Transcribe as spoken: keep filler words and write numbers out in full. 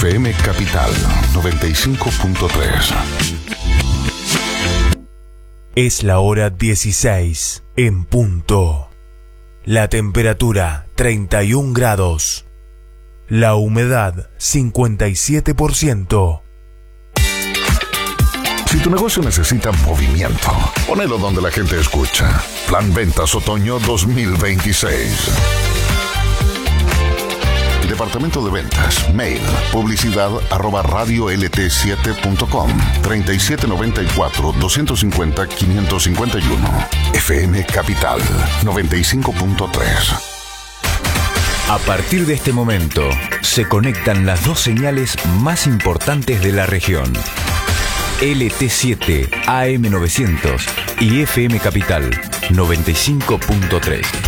F M Capital noventa y cinco punto tres. Es la hora dieciséis en punto. La temperatura treinta y un grados. La humedad cincuenta y siete por ciento. Si tu negocio necesita movimiento, ponelo donde la gente escucha. Plan Ventas Otoño dos mil veintiséis. Departamento de Ventas, mail, publicidad arroba radio l t siete punto com, treinta y siete noventa y cuatro, doscientos cincuenta, quinientos cincuenta y uno. F M Capital noventa y cinco punto tres. A partir de este momento, se conectan las dos señales más importantes de la región. L T siete A M novecientos y F M Capital noventa y cinco punto tres.